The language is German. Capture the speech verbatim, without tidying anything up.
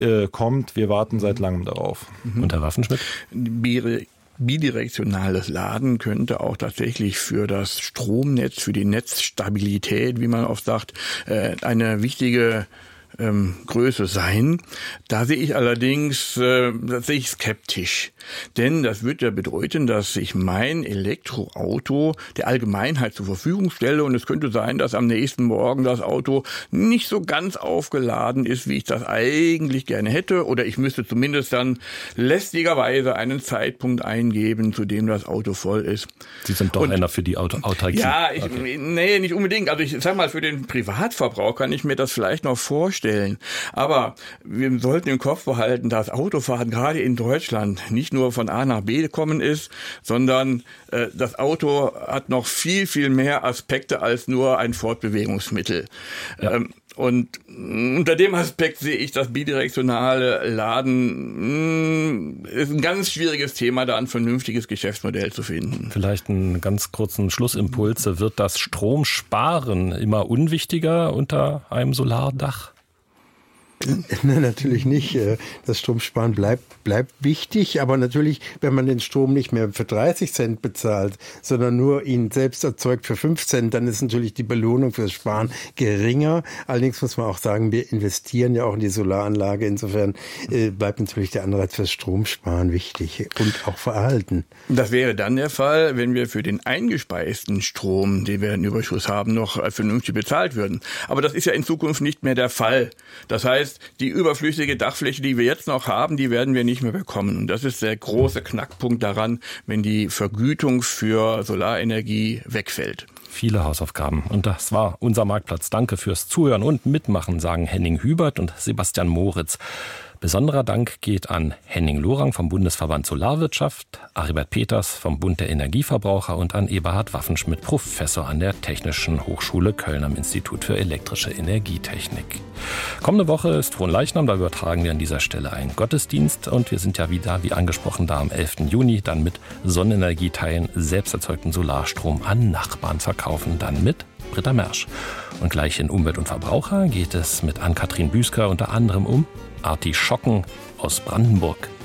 äh, kommt. Wir warten seit langem darauf. Mhm. Und Herr Waffenschmidt? Bi- Bidirektionales Laden könnte auch tatsächlich für das Stromnetz, für die Netzstabilität, wie man oft sagt, äh, eine wichtige Ähm, Größe sein. Da sehe ich allerdings, äh, das sehe ich skeptisch. Denn das wird ja bedeuten, dass ich mein Elektroauto der Allgemeinheit zur Verfügung stelle und es könnte sein, dass am nächsten Morgen das Auto nicht so ganz aufgeladen ist, wie ich das eigentlich gerne hätte, oder ich müsste zumindest dann lästigerweise einen Zeitpunkt eingeben, zu dem das Auto voll ist. Sie sind doch und, einer für die Auto- Autarkie. Ja, ich, okay. nee, nicht unbedingt. Also ich sag mal, für den Privatverbrauch kann ich mir das vielleicht noch vorstellen. Aber wir sollten im Kopf behalten, dass Autofahren gerade in Deutschland nicht nur von A nach B gekommen ist, sondern äh, das Auto hat noch viel, viel mehr Aspekte als nur ein Fortbewegungsmittel. Ja. Ähm, Und unter dem Aspekt sehe ich das bidirektionale Laden, ist ein ganz schwieriges Thema, da ein vernünftiges Geschäftsmodell zu finden. Vielleicht einen ganz kurzen Schlussimpuls. Wird das Stromsparen immer unwichtiger unter einem Solardach? Nein, natürlich nicht. Das Stromsparen bleibt, bleibt wichtig, aber natürlich, wenn man den Strom nicht mehr für dreißig Cent bezahlt, sondern nur ihn selbst erzeugt für fünf Cent, dann ist natürlich die Belohnung fürs Sparen geringer. Allerdings muss man auch sagen, wir investieren ja auch in die Solaranlage. Insofern äh, bleibt natürlich der Anreiz fürs Stromsparen wichtig und auch verhalten. Das wäre dann der Fall, wenn wir für den eingespeisten Strom, den wir in Überschuss haben, noch vernünftig bezahlt würden. Aber das ist ja in Zukunft nicht mehr der Fall. Das heißt, die überflüssige Dachfläche, die wir jetzt noch haben, die werden wir nicht mehr bekommen. Und das ist der große Knackpunkt daran, wenn die Vergütung für Solarenergie wegfällt. Viele Hausaufgaben. Und das war unser Marktplatz. Danke fürs Zuhören und Mitmachen, sagen Henning Hubert und Sebastian Moritz. Besonderer Dank geht an Henning Lorang vom Bundesverband Solarwirtschaft, Aribert Peters vom Bund der Energieverbraucher und an Eberhard Waffenschmidt, Professor an der Technischen Hochschule Köln am Institut für elektrische Energietechnik. Kommende Woche ist Fronleichnam, da übertragen wir an dieser Stelle einen Gottesdienst und wir sind ja wieder, wie angesprochen, da am elften Juni, dann mit Sonnenenergieteilen, selbst erzeugten Solarstrom an Nachbarn verkaufen, dann mit Britta Mersch. Und gleich in Umwelt und Verbraucher geht es mit Ann-Kathrin Büsker unter anderem um Artischocken aus Brandenburg.